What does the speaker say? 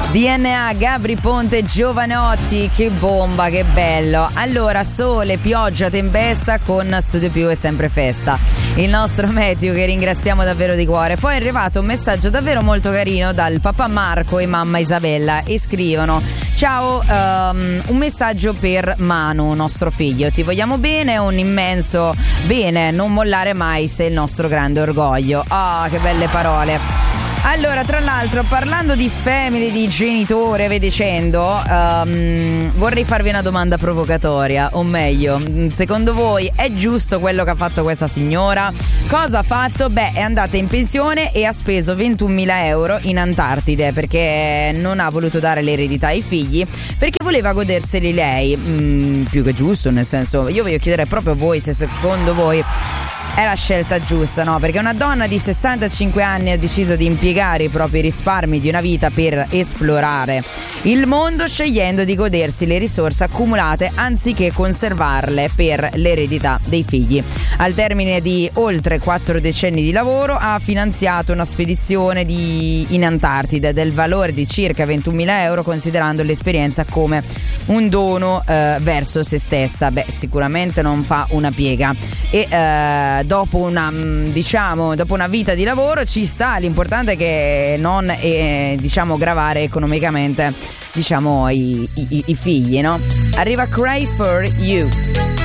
DNA, Gabri Ponte, Giovanotti, che bomba, che bello. Allora, sole, pioggia, tempesta con Studio Più è sempre festa. Il nostro meteo che ringraziamo davvero di cuore. Poi è arrivato un messaggio davvero molto carino dal papà Marco e mamma Isabella e scrivono: ciao, un messaggio per Manu, nostro figlio. Ti vogliamo bene, un immenso bene, non mollare mai, sei il nostro grande orgoglio. Che belle parole. Allora, tra l'altro, parlando di family, di genitore, ve dicendo, vorrei farvi una domanda provocatoria, o meglio, secondo voi è giusto quello che ha fatto questa signora? Cosa ha fatto? Beh, è andata in pensione e ha speso 21.000 euro in Antartide perché non ha voluto dare l'eredità ai figli, perché voleva goderseli lei. Più che giusto, nel senso, io voglio chiedere proprio a voi se secondo voi è la scelta giusta, no? Perché una donna di 65 anni ha deciso di impiegare i propri risparmi di una vita per esplorare il mondo, scegliendo di godersi le risorse accumulate anziché conservarle per l'eredità dei figli. Al termine di oltre 4 decenni di lavoro ha finanziato una spedizione in Antartide del valore di circa 21.000 euro, considerando l'esperienza come un dono verso se stessa. Beh, sicuramente non fa una piega e dopo una vita di lavoro ci sta, l'importante è che non gravare economicamente i figli, no? Arriva Cry for You.